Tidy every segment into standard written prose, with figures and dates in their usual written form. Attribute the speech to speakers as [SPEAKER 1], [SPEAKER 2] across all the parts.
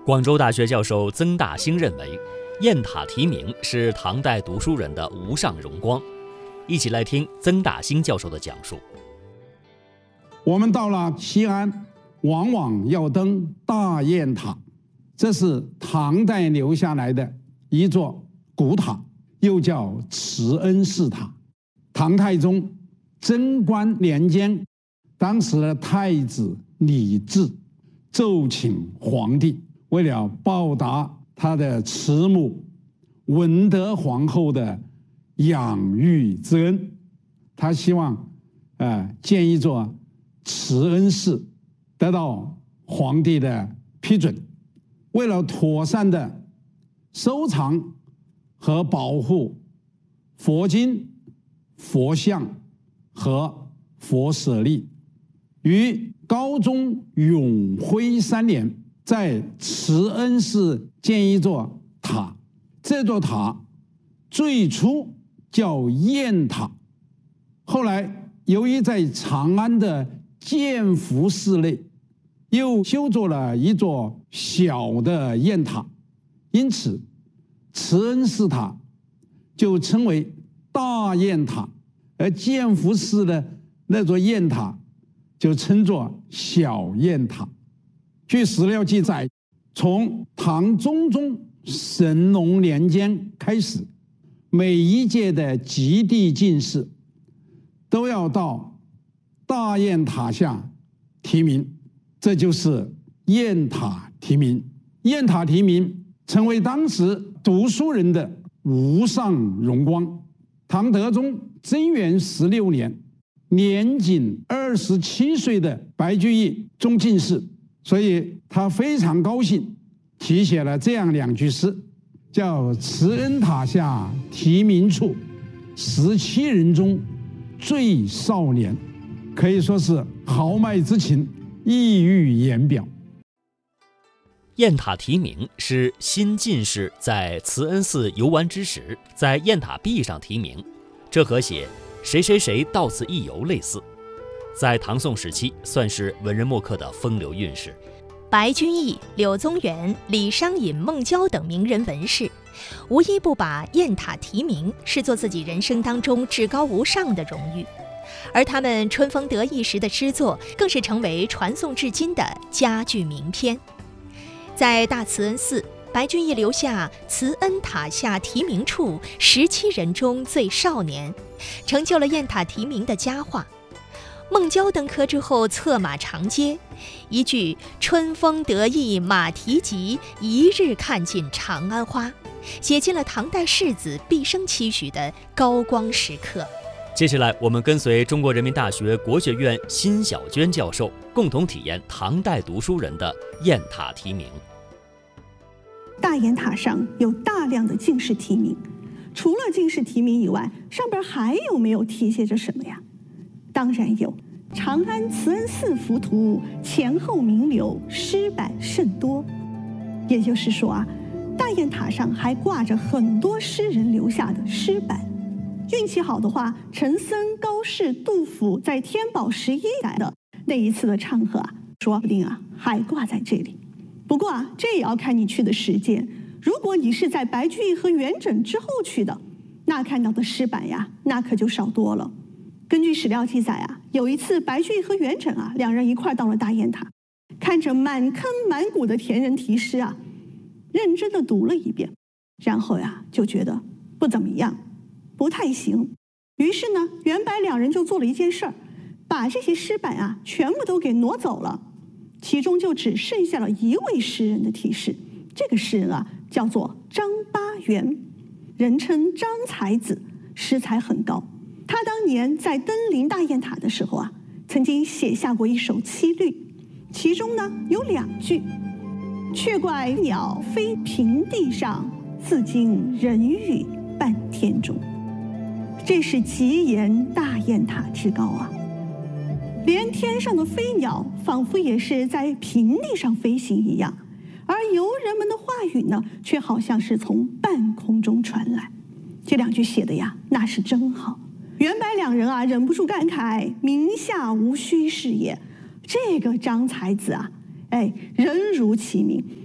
[SPEAKER 1] 广州大学教授曾大兴认为，雁塔题名是唐代读书人的无上荣光。一起来听曾大兴教授的讲述。
[SPEAKER 2] 我们到了西安，往往要登大雁塔，这是唐代留下来的一座古塔，又叫慈恩寺塔。唐太宗贞观年间，当时的太子李治奏请皇帝，为了报答他的慈母文德皇后的养育之恩，他希望建一座慈恩寺，得到皇帝的批准。为了妥善的收藏和保护佛经、佛像和佛舍利，于高宗永徽3年，在慈恩寺建一座塔。这座塔最初叫雁塔，后来由于在长安的建福寺内又修筑了一座小的雁塔，因此慈恩寺塔就称为大雁塔，而建福寺的那座雁塔就称作小雁塔。据史料记载，从唐中宗神龙年间开始，每一届的及第进士都要到大雁塔下题名，这就是雁塔题名。雁塔题名成为当时读书人的无上荣光。唐德宗贞元16年，年仅27岁的白居易中进士，所以他非常高兴，题写了这样2句诗，叫慈恩塔下题名处，17人中最少年，可以说是豪迈之情溢于言表。
[SPEAKER 1] 雁塔题名是新进士在慈恩寺游玩之时，在雁塔壁上题名，这和写谁谁谁到此一游类似。在唐宋时期，算是文人墨客的风流韵事。
[SPEAKER 3] 白居易、柳宗元、李商隐、孟郊等名人文士，无一不把雁塔题名视作自己人生当中至高无上的荣誉，而他们春风得意时的诗作，更是成为传颂至今的佳句名篇。在大慈恩寺，白居易留下“慈恩塔下题名处，17人中最少年”，成就了雁塔题名的佳话。孟郊登科之后策马长街，一句“春风得意马蹄疾，一日看尽长安花”，写进了唐代士子毕生期许的高光时刻。
[SPEAKER 1] 接下来，我们跟随中国人民大学国学院辛晓娟教授，共同体验唐代读书人的雁塔题名。
[SPEAKER 4] 大雁塔上有大量的进士题名，除了进士题名以外，上边还有没有题写着什么呀？当然有，长安慈恩寺浮图，前后名流，诗版甚多。也就是说啊，大雁塔上还挂着很多诗人留下的诗版。运气好的话，陈森、高适、杜甫在天宝11年的那一次的唱和啊，说不定啊还挂在这里。不过啊，这也要看你去的时间。如果你是在白居易和元稹之后去的，那看到的诗版呀，那可就少多了。根据史料记载啊，有一次白居易和元稹啊2人一块到了大雁塔，看着满坑满谷的田人题诗啊，认真的读了一遍，然后呀就觉得不怎么样，不太行。于是呢，元白2人就做了一件事儿，把这些诗版啊全部都给挪走了，其中就只剩下了一位诗人的题诗。这个诗人啊叫做张八元，人称张才子，诗才很高。他当年在登临大雁塔的时候啊，曾经写下过一首七律，其中呢有2句：却怪鸟飞平地上，自惊人语半天中。这是极言大雁塔之高啊！连天上的飞鸟仿佛也是在平地上飞行一样，而游人们的话语呢，却好像是从半空中传来。这2句写的呀，那是真好。元白2人啊，忍不住感慨：名下无虚是也。这个张才子啊，人如其名，他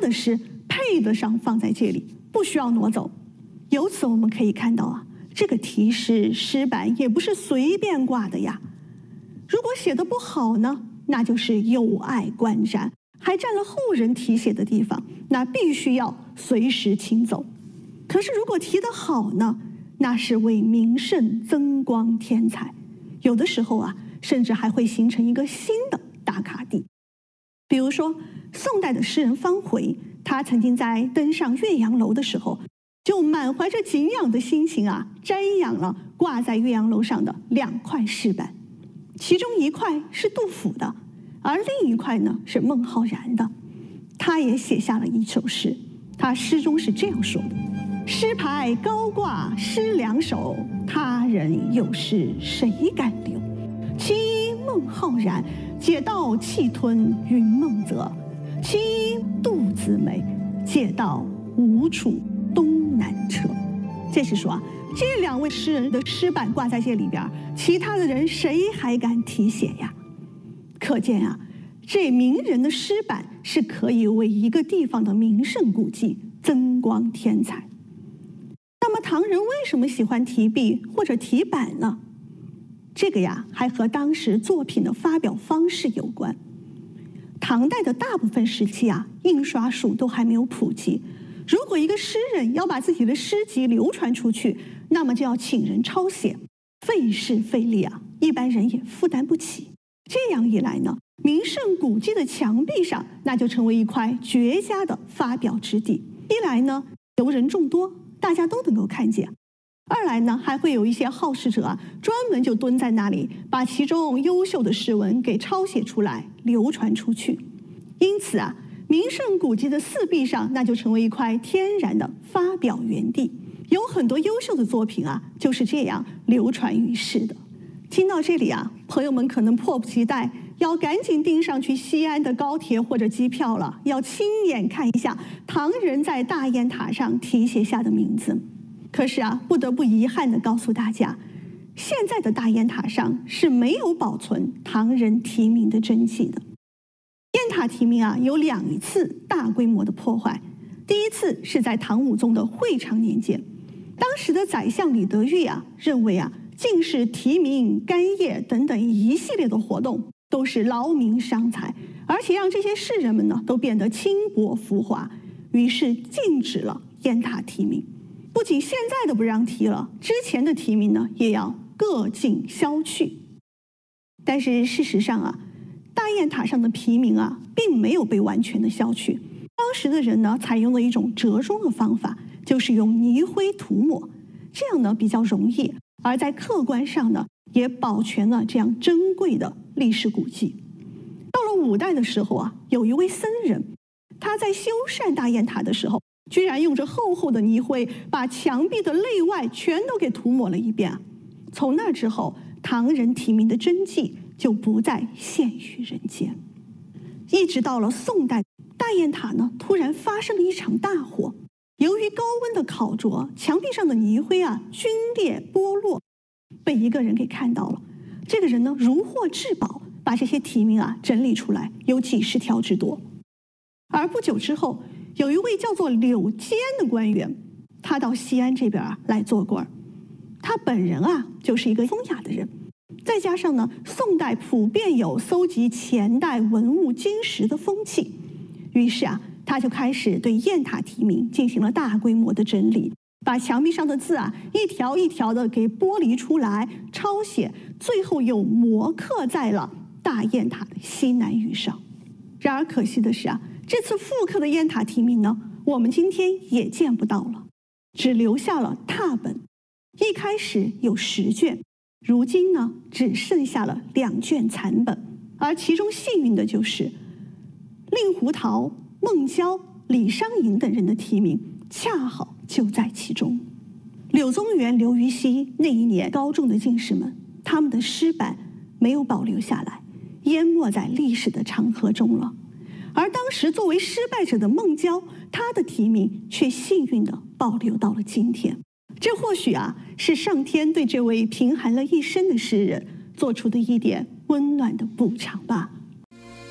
[SPEAKER 4] 的诗配得上放在这里，不需要挪走。由此我们可以看到啊，这个题诗诗版也不是随便挂的呀。如果写得不好呢，那就是有碍观瞻，还占了后人题写的地方，那必须要随时清走。可是如果题得好呢，那是为名胜增光添彩，有的时候啊，甚至还会形成一个新的打卡地。比如说宋代的诗人方回，他曾经在登上岳阳楼的时候，就满怀着敬仰的心情啊，瞻仰了挂在岳阳楼上的2块诗版，其中一块是杜甫的，而另一块呢是孟浩然的。他也写下了一首诗，他诗中是这样说的：诗牌高挂诗两首，他人有诗谁敢留？其一孟浩然，解道气吞云梦泽；其一杜子美，解道吴楚东南车。这是说啊，这2位诗人的诗版挂在这里边，其他的人谁还敢题写呀？可见啊，这名人的诗版是可以为一个地方的名胜古迹增光添彩。那么唐人为什么喜欢题壁或者题版呢？这个呀，还和当时作品的发表方式有关。唐代的大部分时期啊，印刷术都还没有普及。如果一个诗人要把自己的诗集流传出去，那么就要请人抄写，费时费力啊，一般人也负担不起。这样一来呢，名胜古迹的墙壁上，那就成为一块绝佳的发表之地。一来呢，游人众多，大家都能够看见；二来呢，还会有一些好事者啊，专门就蹲在那里，把其中优秀的诗文给抄写出来，流传出去。因此啊，名胜古迹的四壁上，那就成为一块天然的发表园地。有很多优秀的作品啊，就是这样流传于世的。听到这里啊，朋友们可能迫不及待，要赶紧订上去西安的高铁或者机票了，要亲眼看一下唐人在大雁塔上题写下的名字。可是啊，不得不遗憾地告诉大家，现在的大雁塔上是没有保存唐人题名的真迹的。雁塔题名啊，有2次大规模的破坏。第一次是在唐武宗的会昌年间，当时的宰相李德裕啊，认为啊，进士题名、干谒等等一系列的活动都是劳民伤财，而且让这些士人们呢都变得轻薄浮华，于是禁止了雁塔题名。不仅现在的不让题了，之前的题名呢也要各尽消去。但是事实上啊，大雁塔上的题名啊，并没有被完全的消去。当时的人呢，采用了一种折中的方法，就是用泥灰涂抹，这样呢比较容易，而在客观上呢，也保全了这样珍贵的历史古迹。到了5代的时候啊，有一位僧人，他在修缮大雁塔的时候，居然用着厚厚的泥灰，把墙壁的内外全都给涂抹了一遍啊。从那之后，唐人题名的真迹就不再现于人间。一直到了宋代，大雁塔呢突然发生了一场大火，由于高温的烤灼，墙壁上的泥灰啊龟裂剥落，被一个人给看到了。这个人呢如获至宝，把这些题名啊整理出来，有几10条之多。而不久之后，有一位叫做柳坚的官员，他到西安这边来做官。他本人啊就是一个风雅的人，再加上呢，宋代普遍有搜集前代文物金石的风气，于是啊，他就开始对雁塔题名进行了大规模的整理，把墙壁上的字啊一条一条的给剥离出来，抄写，最后又摹刻在了大雁塔的西南隅上。然而可惜的是啊，这次复刻的雁塔题名呢，我们今天也见不到了，只留下了拓本。一开始有10卷，如今呢只剩下了2卷残本，而其中幸运的就是令狐桃、孟郊、李商隐等人的题名恰好就在其中。柳宗元、刘禹锡那一年高中的进士们，他们的诗版没有保留下来，淹没在历史的长河中了。而当时作为失败者的孟郊，他的题名却幸运地保留到了今天。这或许啊，是上天对这位贫寒了一生的诗人做出的一点温暖的补偿吧。